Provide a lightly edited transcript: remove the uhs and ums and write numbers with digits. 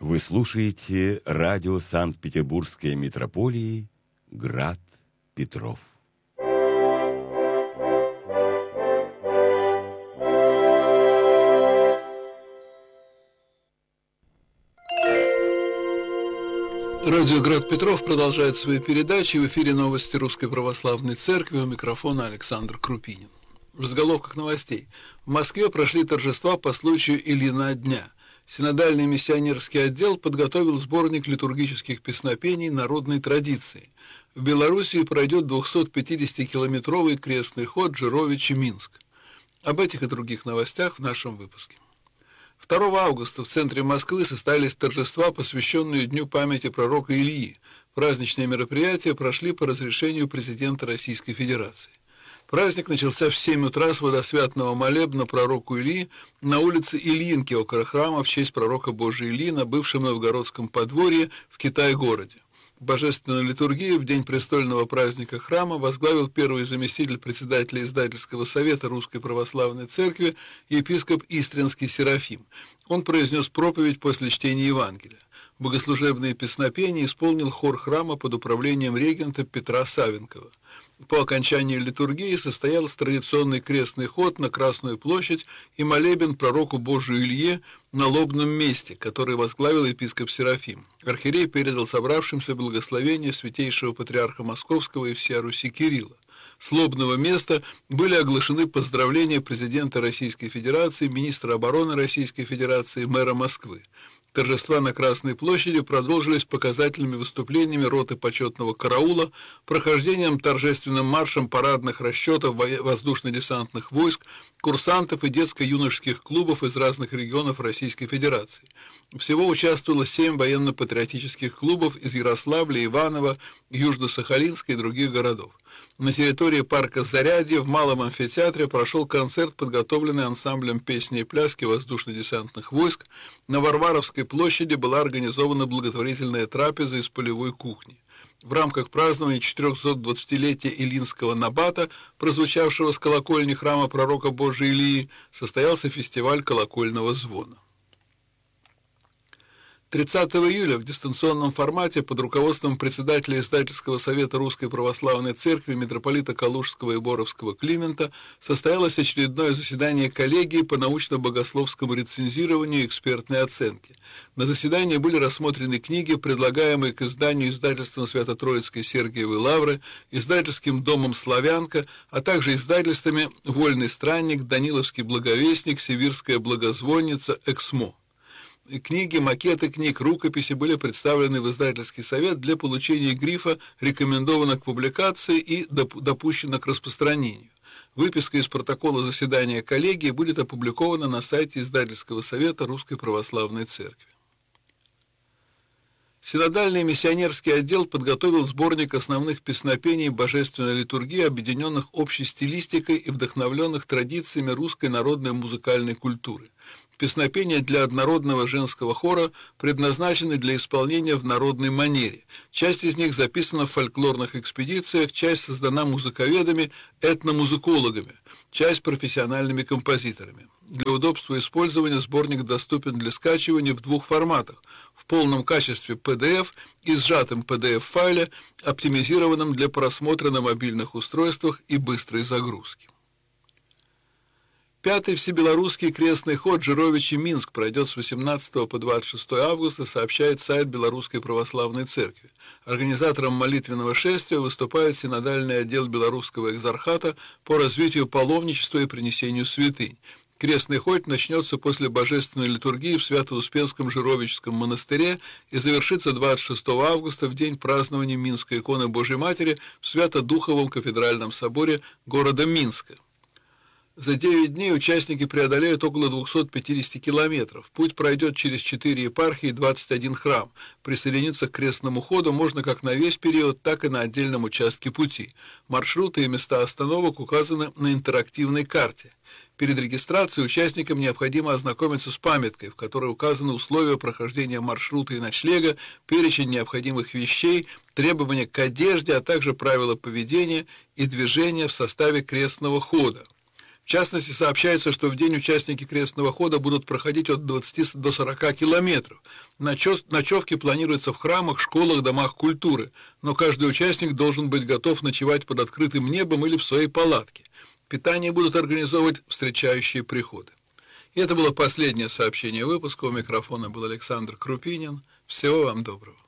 Вы слушаете радио Санкт-Петербургской митрополии «Град Петров». Радио «Град Петров» продолжает свои передачи. В эфире новости Русской Православной Церкви. У микрофона Александр Крупинин. В заголовках новостей. В Москве прошли торжества по случаю Ильина дня. Синодальный миссионерский отдел подготовил сборник литургических песнопений народной традиции. В Белоруссии пройдет 250-километровый крестный ход Жировичи-Минск. Об этих и других новостях в нашем выпуске. 2 августа в центре Москвы состоялись торжества, посвященные Дню памяти пророка Ильи. Праздничные мероприятия прошли по разрешению президента Российской Федерации. Праздник начался в 7 утра с водосвятного молебна пророку Ильи на улице Ильинки около храма в честь пророка Божия Ильи на бывшем Новгородском подворье в Китай-городе. Божественную литургию в день престольного праздника храма возглавил первый заместитель председателя издательского совета Русской Православной Церкви епископ Истринский Серафим. Он произнес проповедь после чтения Евангелия. Богослужебные песнопения исполнил хор храма под управлением регента Петра Савенкова. По окончании литургии состоялся традиционный крестный ход на Красную площадь и молебен пророку Божию Илье на лобном месте, который возглавил епископ Серафим. Архиерей передал собравшимся благословение святейшего патриарха Московского и всея Руси Кирилла. С лобного места были оглашены поздравления президента Российской Федерации, министра обороны Российской Федерации, мэра Москвы. Торжества на Красной площади продолжились показательными выступлениями роты почетного караула, прохождением торжественным маршем парадных расчетов воздушно-десантных войск, курсантов и детско-юношеских клубов из разных регионов Российской Федерации. Всего участвовало 7 военно-патриотических клубов из Ярославля, Иваново, Южно-Сахалинска и других городов. На территории парка Зарядье в Малом амфитеатре прошел концерт, подготовленный ансамблем песни и пляски воздушно-десантных войск. На Варваровской площади была организована благотворительная трапеза из полевой кухни. В рамках празднования 420-летия Илинского набата, прозвучавшего с колокольни храма пророка Божия Илии, состоялся фестиваль колокольного звона. 30 июля в дистанционном формате под руководством председателя издательского совета Русской Православной Церкви митрополита Калужского и Боровского Климента состоялось очередное заседание коллегии по научно-богословскому рецензированию и экспертной оценке. На заседании были рассмотрены книги, предлагаемые к изданию издательством Свято-Троицкой Сергиевой Лавры, издательским домом «Славянка», а также издательствами «Вольный странник», «Даниловский благовестник», «Сибирская благозвонница», «Эксмо». Книги, макеты книг, рукописи были представлены в издательский совет для получения грифа «Рекомендовано к публикации» и «Допущено к распространению». Выписка из протокола заседания коллегии будет опубликована на сайте издательского совета Русской Православной Церкви. Синодальный миссионерский отдел подготовил сборник основных песнопений божественной литургии, объединенных общей стилистикой и вдохновленных традициями русской народной музыкальной культуры. Песнопения для однородного женского хора предназначены для исполнения в народной манере. Часть из них записана в фольклорных экспедициях, часть создана музыковедами, этномузыкологами, часть профессиональными композиторами. Для удобства использования сборник доступен для скачивания в 2 форматах: в полном качестве PDF и сжатым PDF-файле, оптимизированном для просмотра на мобильных устройствах и быстрой загрузки. 5-й всебелорусский крестный ход Жировичи-Минск пройдет с 18 по 26 августа, сообщает сайт Белорусской Православной Церкви. Организатором молитвенного шествия выступает синодальный отдел Белорусского экзархата по развитию паломничества и принесению святынь. Крестный ход начнется после божественной литургии в Свято-Успенском Жировическом монастыре и завершится 26 августа в день празднования Минской иконы Божьей Матери в Свято-Духовом кафедральном соборе города Минска. За 9 дней участники преодолеют около 250 километров. Путь пройдет через 4 епархии и 21 храм. Присоединиться к крестному ходу можно как на весь период, так и на отдельном участке пути. Маршруты и места остановок указаны на интерактивной карте. Перед регистрацией участникам необходимо ознакомиться с памяткой, в которой указаны условия прохождения маршрута и ночлега, перечень необходимых вещей, требования к одежде, а также правила поведения и движения в составе крестного хода. В частности, сообщается, что в день участники крестного хода будут проходить от 20 до 40 километров. Ночевки планируются в храмах, школах, домах культуры, но каждый участник должен быть готов ночевать под открытым небом или в своей палатке. Питание будут организовывать встречающие приходы. И это было последнее сообщение выпуска. У микрофона был Александр Крупинин. Всего вам доброго.